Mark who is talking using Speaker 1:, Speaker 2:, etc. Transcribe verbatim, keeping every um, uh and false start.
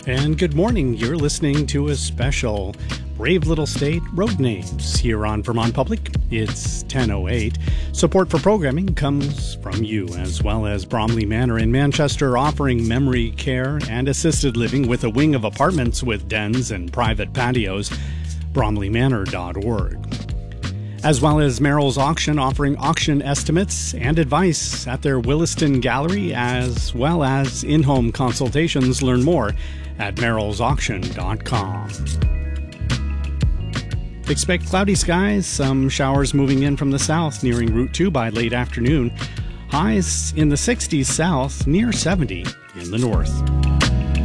Speaker 1: And good morning. You're listening to a special Brave Little State Road Names here on Vermont Public. It's ten oh eight. Support for programming comes from you, as well as Bromley Manor in Manchester, offering memory care and assisted living with a wing of apartments with dens and private patios. bromley manor dot org. As well as Merrill's Auction, offering auction estimates and advice at their Williston Gallery, as well as in-home consultations. Learn more at merrills auction dot com. Expect cloudy skies, some showers moving in from the south nearing Route two by late afternoon. Highs in the sixties south, near seventy in the north.